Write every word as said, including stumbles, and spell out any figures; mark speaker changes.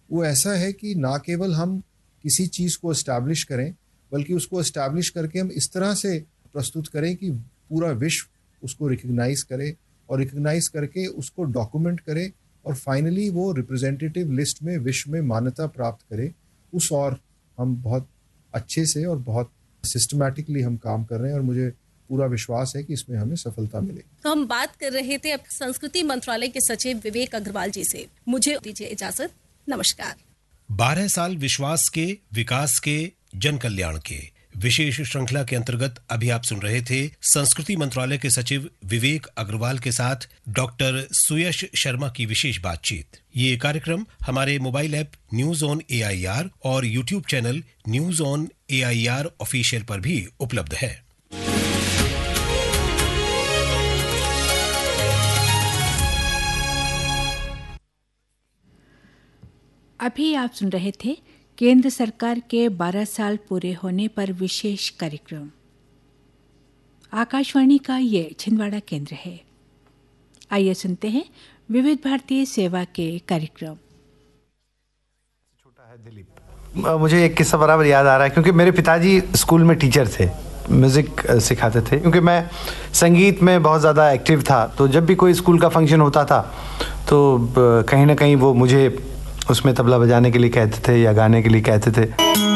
Speaker 1: वो ऐसा है कि ना केवल हम किसी चीज़ को इस्टेब्लिश करें, बल्कि उसको इस्टेब्लिश करके हम इस तरह से प्रस्तुत करें कि पूरा विश्व उसको रिकग्नाइज करे, और रिकग्नाइज करके उसको डॉक्यूमेंट करे, और फाइनली वो रिप्रेजेंटेटिव लिस्ट में विश्व में मान्यता प्राप्त करे। उस और हम बहुत अच्छे से और बहुत सिस्टमैटिकली हम काम कर रहे हैं, और मुझे पूरा विश्वास है कि इसमें हमें सफलता मिलेगी।
Speaker 2: तो हम बात कर रहे थे अब संस्कृति मंत्रालय के सचिव विवेक अग्रवाल जी से। मुझे दीजिए इजाजत, नमस्कार।
Speaker 3: बारह साल विश्वास के, विकास के, जन कल्याण के विशेष श्रृंखला के अंतर्गत अभी आप सुन रहे थे संस्कृति मंत्रालय के सचिव विवेक अग्रवाल के साथ डॉक्टर सुयश शर्मा की विशेष बातचीत। ये कार्यक्रम हमारे mobile app news on A I R और YouTube channel news on A I R official पर भी उपलब्ध है।
Speaker 4: अभी आप सुन रहे थे केंद्र सरकार के बारह साल पूरे होने पर विशेष कार्यक्रम। आकाशवाणी का ये छिंदवाड़ा केंद्र है। आइए सुनते हैं विविध भारतीय सेवा के कार्यक्रम।
Speaker 5: छोटा है दिलीप। मुझे एक किस्सा बराबर याद आ रहा है, क्योंकि मेरे पिताजी स्कूल में टीचर थे, म्यूज़िक सिखाते थे। क्योंकि मैं संगीत में बहुत ज़्यादा एक्टिव था, तो जब भी कोई स्कूल का फंक्शन होता था तो कहीं ना कहीं वो मुझे उसमें तबला बजाने के लिए कहते थे या गाने के लिए कहते थे।